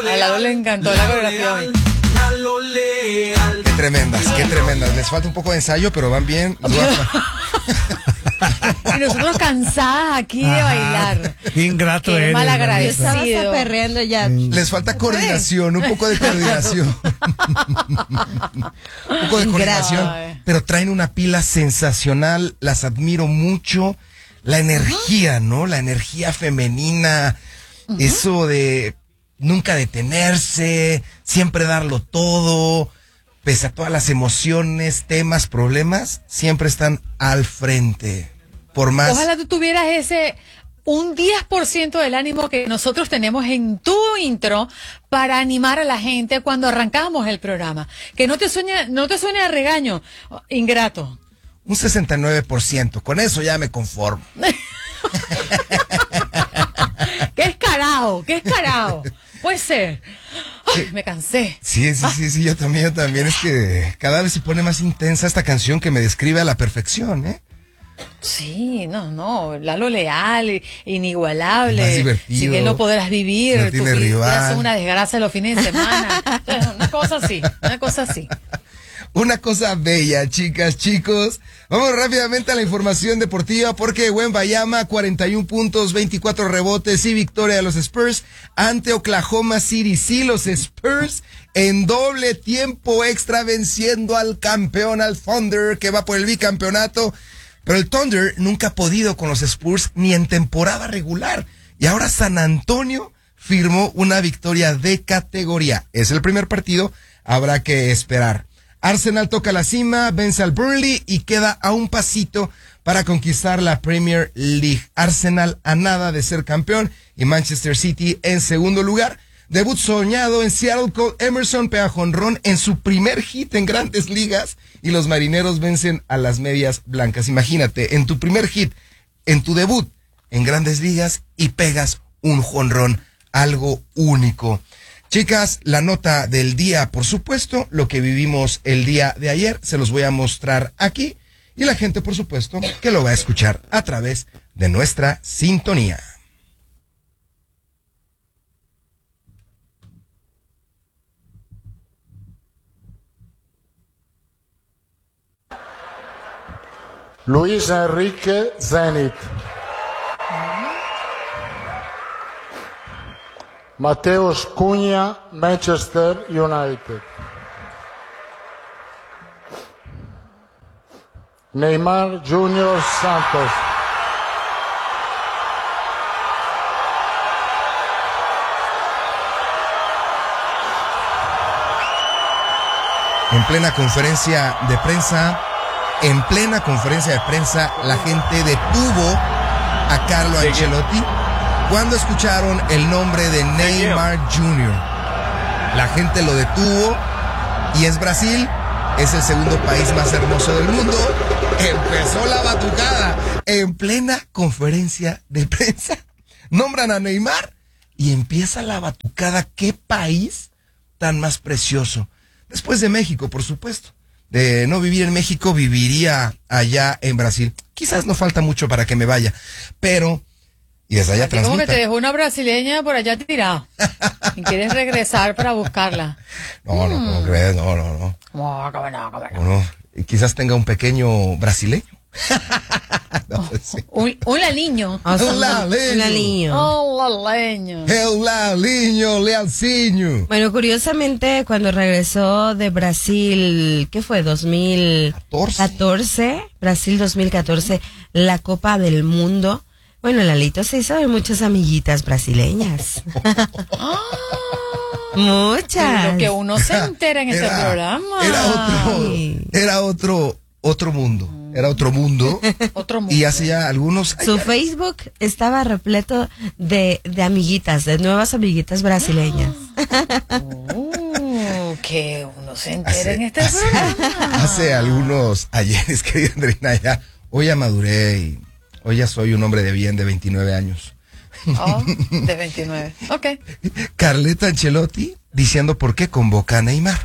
A Lalo le encantó la coreografía hoy. Qué tremendas. Les falta un poco de ensayo, pero van bien. Y nosotros cansadas aquí de bailar. Ingrato Qué eres. malagradecido. Estaba perreando ya. Les falta coordinación, un poco de coordinación. Un poco de coordinación. Ay. Pero traen una pila sensacional. Las admiro mucho. La energía, ¿no? La energía femenina. Eso de nunca detenerse, siempre darlo todo, pese a todas las emociones, temas, problemas, siempre están al frente. Por más. Ojalá tú tuvieras un 10% del ánimo que nosotros tenemos en tu intro para animar a la gente cuando arrancamos el programa. Que no te suene a regaño, ingrato. Un 69%, con eso ya me conformo. ¡Qué escarado! Puede ser. Ay, me cansé. Sí, yo también. Es que cada vez se pone más intensa esta canción que me describe a la perfección, ¿eh? Sí, no, Lalo Leal, inigualable. Más divertido. Si bien lo podrás vivir, No tu tiene vida rival. es una desgracia los fines de semana. Una cosa así. Una cosa bella, chicas, chicos. Vamos rápidamente a la información deportiva porque Wembayama, 41 puntos, 24 rebotes y victoria de los Spurs ante Oklahoma City. Sí, los Spurs en doble tiempo extra venciendo al campeón, al Thunder, que va por el bicampeonato. Pero el Thunder nunca ha podido con los Spurs ni en temporada regular. Y ahora San Antonio firmó una victoria de categoría. Es el primer partido, habrá que esperar. Arsenal toca la cima, vence al Burnley y queda a un pasito para conquistar la Premier League. Arsenal a nada de ser campeón y Manchester City en segundo lugar. Debut soñado en Seattle con Emerson pega jonrón en su primer hit en Grandes Ligas y los marineros vencen a las Medias Blancas. Imagínate, en tu primer hit, en tu debut en Grandes Ligas y pegas un jonrón, algo único. Chicas, la nota del día, por supuesto, lo que vivimos el día de ayer, se los voy a mostrar aquí y la gente, por supuesto, que lo va a escuchar a través de nuestra sintonía. Luis Enrique, Zenit. Mateus Cunha, Manchester United. Neymar Junior Santos. En plena conferencia de prensa, la gente detuvo a Carlo Ancelotti cuando escucharon el nombre de Neymar Jr. La gente lo detuvo y es Brasil, es el segundo país más hermoso del mundo. Empezó la batucada en plena conferencia de prensa. Nombran a Neymar y empieza la batucada. ¿Qué país tan más precioso? Después de México, por supuesto. De no vivir en México, viviría allá en Brasil. Quizás no falta mucho para que me vaya, pero... Y desde allá transmita. Como que te dejó una brasileña por allá tirada. Y quieres regresar para buscarla. No, ¿cómo crees? No. No. No, quizás tenga un pequeño brasileño. No, sí. Un laliño. Un laliño. El laliño, lealciño. Bueno, curiosamente, cuando regresó de Brasil, ¿qué fue? 2014, Brasil 2014, la Copa del Mundo. Bueno, Lalito se hizo de muchas amiguitas brasileñas. Muchas. Lo que uno se entera en este programa. Era otro mundo. Era otro mundo. Y hace ya algunos... Su Facebook estaba repleto de amiguitas, de nuevas amiguitas brasileñas. Que uno se entera en este programa. Hace algunos ayeres, querida Andreina, ya hoy ya maduré y hoy ya soy un hombre de bien de 29 años. Oh, de 29. Ok. Carleta Ancelotti diciendo por qué convoca a Neymar.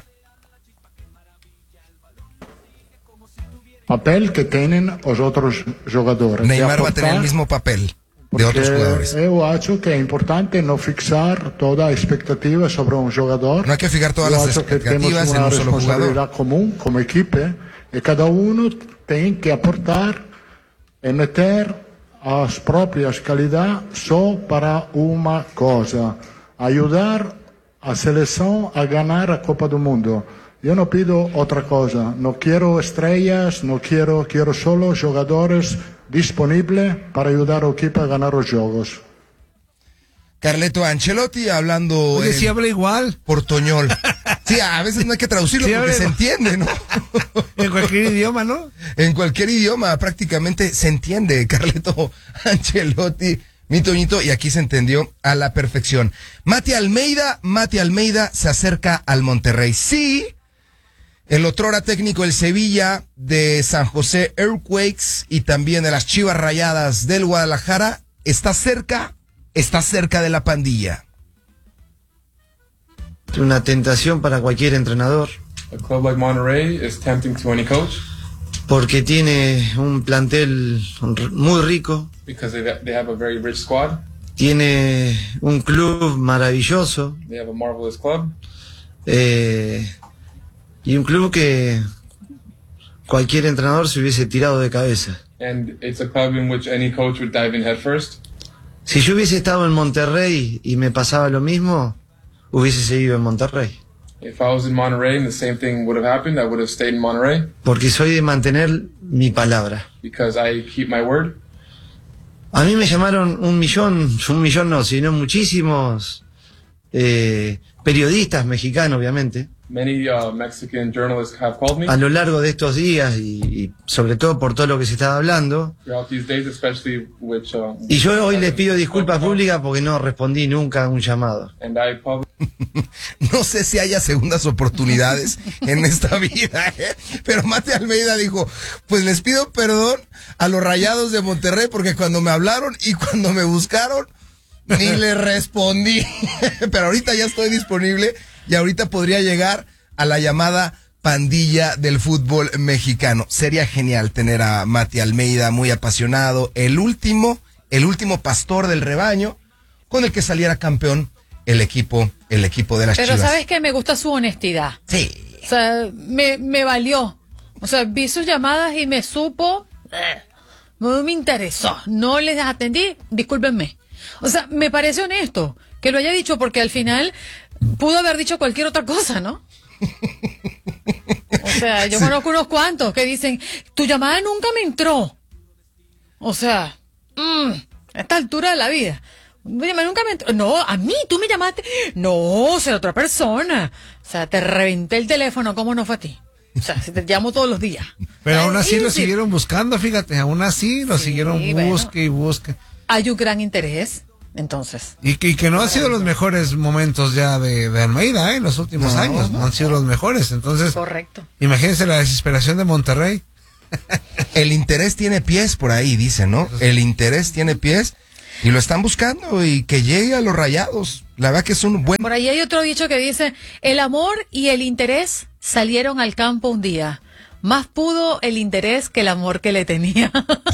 Papel que tienen los otros jugadores. Neymar va a tener el mismo papel. de otros jugadores. Io acho che è importante non fixar toda expectativa sobre un jugador. No hay que fijar todas las expectativas en un solo jugador. Común como equipe y cada uno tiene que aportar y meter as propias calidades só para una cosa, ayudar a selección a ganar a Copa do Mundo. Yo no pido otra cosa, no quiero estrellas, quiero solo jugadores disponibles para ayudar al equipo a ganar los juegos. Carleto Ancelotti hablando Oye, sí habla igual. portoñol. Sí, a veces no hay que traducirlo Sí, porque se entiende, ¿no? En cualquier idioma, ¿no? En cualquier idioma prácticamente se entiende Carleto Ancelotti, mi Toñito, y aquí se entendió a la perfección. Mati Almeida se acerca al Monterrey. Sí, el otrora técnico del Sevilla, de San José Earthquakes y también de las Chivas Rayadas del Guadalajara, está cerca de la pandilla. Es una tentación para cualquier entrenador. A club like Monterrey is tempting to any coach Porque tiene un plantel muy rico, because they have a very rich squad. tiene un club maravilloso, They have a marvelous club, y un club que cualquier entrenador se hubiese tirado de cabeza. and it's a club in which any coach would dive in head first. Si yo hubiese estado en Monterrey y me pasaba lo mismo, hubiese seguido en Monterrey. If I was in Monterrey and the same thing would have happened, I would have stayed in Monterrey Porque soy de mantener mi palabra. because I keep my word. A mí me llamaron un millón no, sino muchísimos periodistas mexicanos, obviamente, Many Mexican journalists have called me a lo largo de estos días y sobre todo por todo lo que se estaba hablando. throughout these days, especially which. Y yo hoy les pido disculpas públicas porque no respondí nunca a un llamado. And I No sé si haya segundas oportunidades en esta vida, pero Mati Almeida dijo, pues les pido perdón a los Rayados de Monterrey porque cuando me hablaron y cuando me buscaron, ni les respondí. Pero ahorita ya estoy disponible y ahorita podría llegar a la llamada pandilla del fútbol mexicano. Sería genial tener a Mati Almeida, muy apasionado, el último pastor del rebaño, con el que saliera campeón el equipo de las Pero Chivas. ¿sabes qué? Me gusta su honestidad. Sí. O sea, me valió. O sea, vi sus llamadas y me supo. No me interesó. No les atendí. Discúlpenme. O sea, me parece honesto que lo haya dicho porque al final pudo haber dicho cualquier otra cosa, ¿no? O sea, yo conozco unos cuantos que dicen, tu llamada nunca me entró. O sea, a esta altura de la vida. Mi llamada nunca me entró. No, a mí, tú me llamaste. No, será otra persona. O sea, te reventé el teléfono, ¿cómo no fue a ti? O sea, si te llamo todos los días. Pero aún así lo Sí. siguieron buscando, fíjate, aún así lo siguieron bueno. busque y busque. Hay un gran interés, entonces. Y que no han sido los mejores momentos ya de Almeida, en los últimos años, no han sido los mejores. Entonces, Correcto. imagínense la desesperación de Monterrey. El interés tiene pies por ahí, dice, ¿no? El interés tiene pies y lo están buscando y que llegue a los Rayados. La verdad que es un buen... Por ahí hay otro dicho que dice, el amor y el interés salieron al campo un día. Más pudo el interés que el amor que le tenía.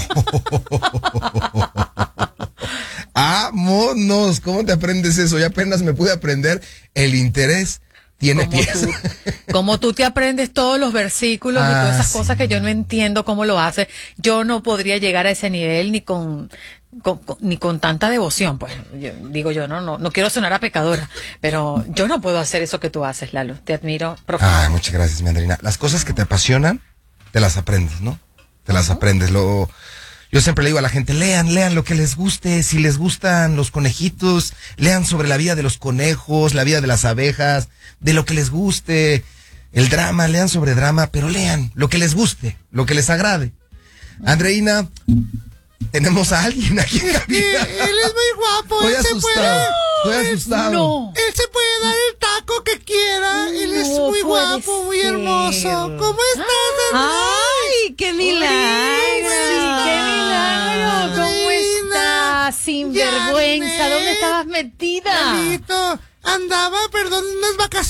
¡Vámonos! ¿Cómo te aprendes eso? Ya apenas me pude aprender. El interés tiene pies. Como tú te aprendes todos los versículos y todas esas sí. cosas que yo no entiendo cómo lo haces, yo no podría llegar a ese nivel ni con tanta devoción, pues. No quiero sonar a pecadora, pero yo no puedo hacer eso que tú haces, Lalo. Te admiro profundamente. Ay, muchas gracias, mi Andrina. Las cosas que te apasionan, te las aprendes, ¿no? Te las aprendes. Yo siempre le digo a la gente, lean lo que les guste. Si les gustan los conejitos, lean sobre la vida de los conejos, la vida de las abejas, de lo que les guste. El drama, lean sobre drama, pero lean lo que les guste, lo que les agrade. Andreina, tenemos a alguien aquí en cabina. Él es muy guapo, Estoy asustado. No. Él se puede dar el taco que quiera, él es No muy puede guapo, muy ser. hermoso. ¿Cómo estás, ¡Ay, qué milagro! Sí, qué milagro. ¿Cómo estás? Sin Ya, vergüenza. nene. ¿Dónde estabas metida? Carlito? Andaba, perdón, unas vacaciones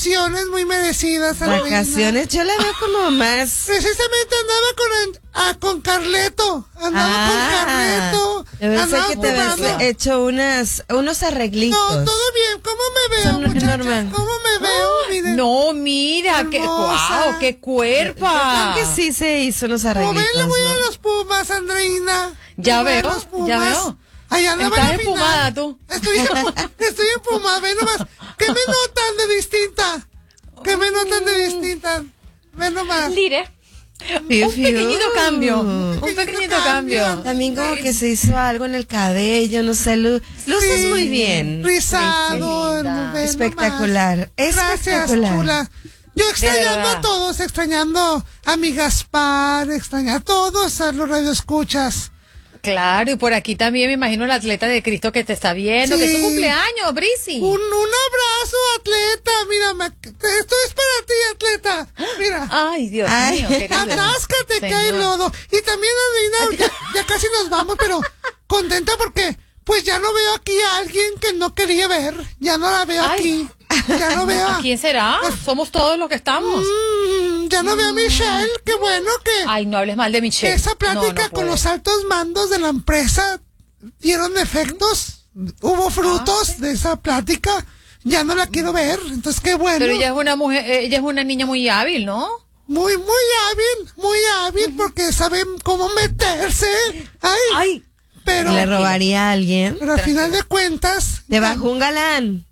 vacaciones muy merecidas. Andreina. Vacaciones, yo la veo como más. Precisamente andaba con Carleto. Andaba con Carleto. Yo pensé Andaba que te habías jugando. hecho unos arreglitos. No, todo bien. ¿Cómo me veo, Son muchachas? normal. ¿Cómo me veo? Miren. No, mira, qué Hermosa. guau, qué cuerpa. Creo que sí se hizo unos Como arreglitos. ven, le voy a ¿no? los Pumas, Andreina. Ya Le voy a veo, los Pumas. ya veo. Ahí andaba Estás en la final. empumada, tú. Estoy empumada, ve nomás. ¿Qué me notan de distinta? ¿Qué me notan de distinta? Ve nomás. Dire. Fiu, Un pequeñito fiu. cambio. Un pequeñito cambio. También como que se hizo algo en el cabello, no sé, luces Sí, muy bien. Rizado. Qué linda. ve Espectacular. nomás. Gracias, Espectacular. chula. Yo extrañando verdad. a todos, extrañando a mi Gaspar, extrañando a todos, a los radioescuchas. Claro, y por aquí también me imagino el atleta de Cristo que te está viendo, que es Sí. tu cumpleaños, Brisi. Un abrazo, atleta. Mira, esto es para ti, atleta. Mira. Ay, Dios Ay. mío, qué lindo. Atáscate, que hay Señor. lodo. Y también, Andreina, ya casi nos vamos, pero contenta porque pues ya no veo aquí a alguien que no quería ver. Ya no la veo Ay. aquí. Ya no veo a... ¿Quién será? Somos todos los que estamos. ya no veo a Michelle. Qué bueno que Ay, no hables mal de Michelle. esa plática No, no con puede. los altos mandos de la empresa dieron efectos. Hubo frutos de esa plática. Ya no la quiero ver. Entonces, qué bueno. Pero ella es una mujer, ella es una niña muy hábil, ¿no? Muy hábil, porque saben cómo meterse. Ay, Pero, Le robaría a alguien. pero al final de cuentas, Debajo un galán.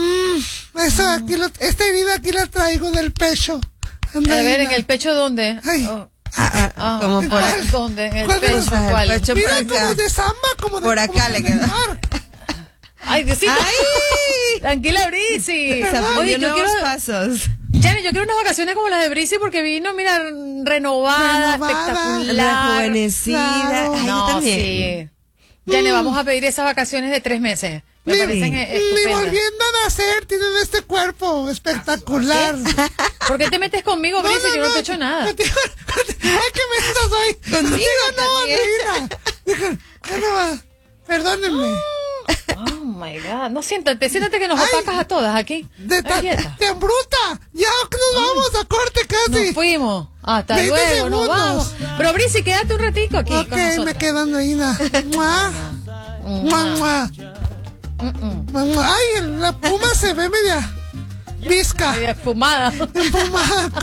esta herida aquí la traigo del pecho. a ver, ¿en el pecho dónde? Ay. Oh, Como por acá. ¿Dónde? ¿En el ¿Cuál de pecho? los- el ¿Cuál? pecho Mira, por acá. como de samba, como de Por acá como le de quedó. mar. Ay, Diosito. ¡Ay! Tranquila, Brisi. Se aprendió Oye, yo nuevos quiero, pasos. Janet, yo quiero unas vacaciones como las de Brisi porque vino, mira, renovada, espectacular. Rejuvenecida. Claro. Ay, yo No, también. sí. Janet, vamos a pedir esas vacaciones de 3 meses. Me parecen Ni estupendas. volviendo a nacer tienen este cuerpo espectacular. ¿Por qué te metes conmigo, Brisi? Yo no te he hecho nada. Ay, qué mensa soy. Conmigo no, también. Andreina. Ya no va. Perdónenme. Oh my God. No, siéntate que nos opacas a todas aquí. De Quieta. bruta. Ya que nos vamos a corte casi. Nos fuimos. Hasta 20 luego, nos segundos. vamos. Pero Brisi, quédate un ratico aquí Ok, con me nosotros. quedo Andreina. Mua. Mua, mua. Mua, mua. Ay, la puma se ve media visca. Media espumada. Empumada.